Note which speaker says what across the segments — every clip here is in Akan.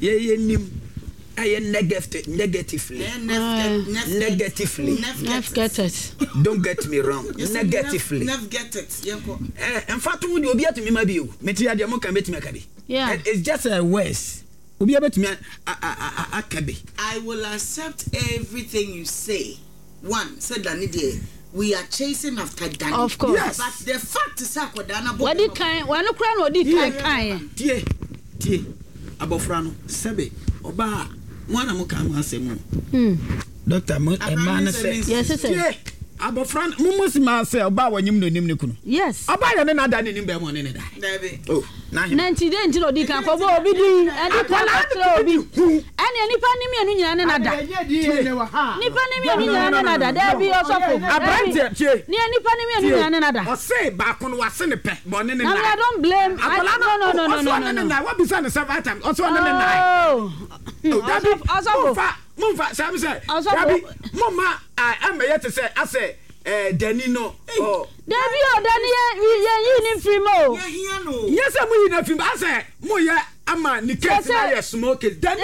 Speaker 1: nim I negatively. Don't get me wrong. Negatively. In fact, you will be at me, maybe you. Yeah. It's just a worse.
Speaker 2: I will accept everything you say. One said Danny, we are chasing after Danny.
Speaker 3: Of course.
Speaker 2: Yes. But the fact is that
Speaker 3: what did kind? One crown or did kind?
Speaker 1: Tie. Abofrano sebe oba mwana muka asemu. Doctor man say.
Speaker 3: Yes, sir.
Speaker 1: Abofran mumusi ma say oba wanyim no nim ne kunu.
Speaker 3: Yes.
Speaker 1: Oba ya ne na da ne nim be mo ne da. Oh, na him.
Speaker 3: 90 day nti no di kan ko bo obi di e di kan atro obi. Ene nipa ni me anu nyina ne na da. Nipa ni me anu nyina ne na da. Da bi osofo.
Speaker 1: Abrante tie.
Speaker 3: Ni nipa ni me anu nyina ne na da.
Speaker 1: O say ba ko no wase ne pe mo ne ne na.
Speaker 3: I don't blame. No.
Speaker 1: What be saying several times? Also ne na.
Speaker 3: Oh,
Speaker 1: Osofo. Mumfa Sam say. Rabi mama I am yet to say I say Danino. Oh.
Speaker 3: Dabi o Dani ye ni free mo.
Speaker 1: Yes am you na free I say mo ye ama ni case na ye smoke.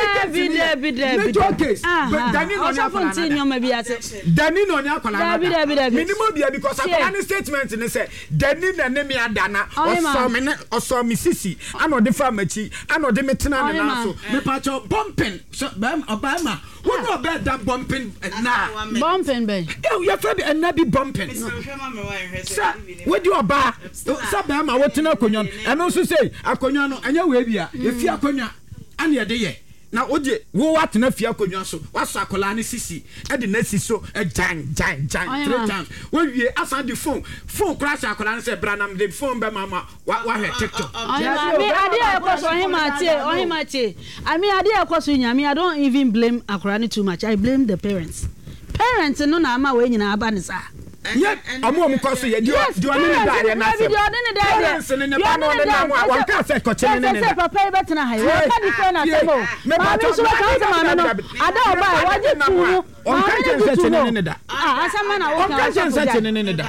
Speaker 1: Dani case. But Dani no nya
Speaker 3: kola.
Speaker 1: Dani no nya kola. Minimum bia because I statement ni say Dani na ne me adana oso me sisi ano de farmachi ano de metena na so me pacho bumping so Obama who no bed that bumping na
Speaker 3: bumping be
Speaker 1: you friend and na be bumping sir what do oba sir be ma wotena akonwa and also say akonwa no anya we bia e fi akonwa ane ye de ye na oje wo watena fi akonwa so waso akola ne sisi e de na siso e jan 3 times we wie asan the phone crash akola ne say branam the phone be mama wa he TikTok
Speaker 3: me ade ekoso ohimate I mean ade ekoso nyame I don't even blame akola ne too much I blame the parents no na ama we nyina aba ne sa
Speaker 1: yeah, I'm because you do any die na say. You ne ba no na mo wan ka say ko chene ne.
Speaker 3: Say papa be tena hai. Wa ka di friend na say mo. Ma me so ka say ma no. Ada oba wa je tu.
Speaker 1: On ka say chene ne da.
Speaker 3: Asama na wo ka
Speaker 1: say chene ne da.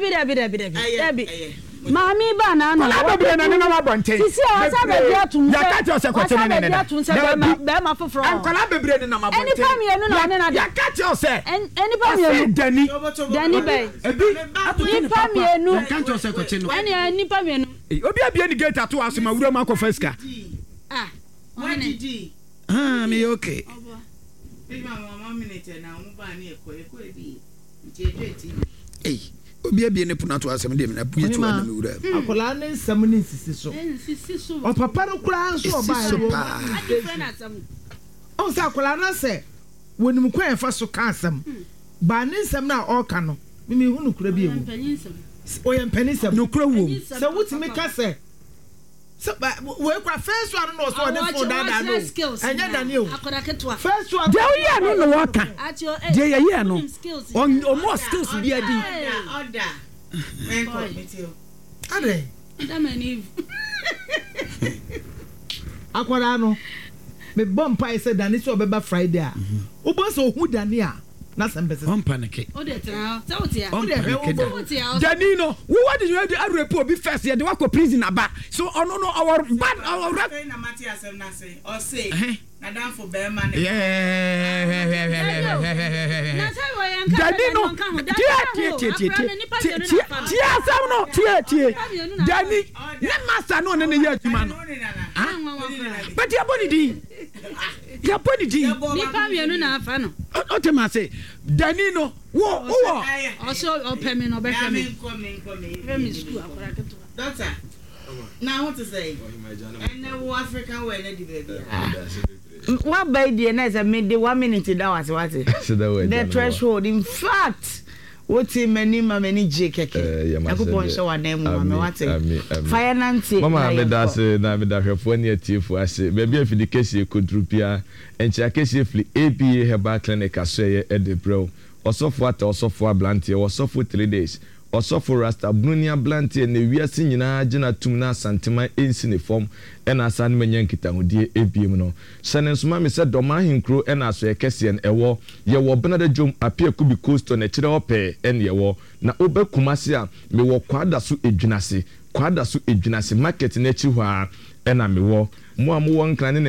Speaker 3: Dabi. Mami ba na no.
Speaker 1: Ala be na na wa bonten.
Speaker 3: Sisi o sa be dia tu.
Speaker 1: Ya ka say ko chene ne da.
Speaker 3: Be ma foforo.
Speaker 1: Ankola bebre ne na ma bonten.
Speaker 3: Eni pa mi enu na ne na da.
Speaker 1: Ya ka say.
Speaker 3: Eni pa mi enu. Dani be. Nipa mienu
Speaker 1: kancho se ko cheno
Speaker 3: ene nipa mienu
Speaker 1: obi abia ni gate ato aso ma wura ma ko fiska
Speaker 2: what did he
Speaker 1: me okay
Speaker 2: mama minute na mu ba ni eko bi nti
Speaker 1: obi abia ne puna to asem dem na buye to na me wura
Speaker 4: akola ne nsam ne nsisi so o papa no kura nso o ba o sa akola na se wonim kwan fa so ka asem ba ne nsam na o ka no me hunu kura bi ewu o ye mpanisem no kura wo se wutimi ka se we kwa first one no so de for dada no anya Daniel first one
Speaker 1: de ye no no waka de ye no on more skills bi adi
Speaker 2: order men committee
Speaker 4: ade
Speaker 3: damani
Speaker 4: akwara no me bompa say Dani so beba Friday a wo bo so hu Dani a na sembese
Speaker 1: on panic
Speaker 3: o de tra so wotia
Speaker 1: Danino what did you do arepo bi first ye de wa ko prison aba so ono no our bad our rap
Speaker 2: na Matthias na say o say na dan for be man
Speaker 3: na say wo yan ka
Speaker 1: Danino tie asam no tie Dani ne master no ne ye aduma no but ya boni di
Speaker 3: nipa mienu na afa no
Speaker 1: o te ma say Danino wo
Speaker 3: also opemi no be femi
Speaker 2: femi school akora keto doctor now what to say and the African way na di baby
Speaker 5: what by the na say me dey 1 minute that was what the threshold in fact what many J keke akupon show wa na mu ma what finance
Speaker 6: mama me da se na me da hwefo ne atiefo ase be bia fidi kesi kodrupia encha kesi fli APA Herbal Clinic asoye edebro osofo ata osofo ablantie osofo 3 days osofo rasta brunia blantie ne wiase nyina gina tum na santima ensine form ena asan menya nkita hodie ebiem no sene nsoma me se doma hinkro ena asoye kese en ewo ye wo benada jom apia kubi coast na kire ope en ye wo na obekumase a me wo kwada so edwinase market na chi hwa ena me wo mo amu won kran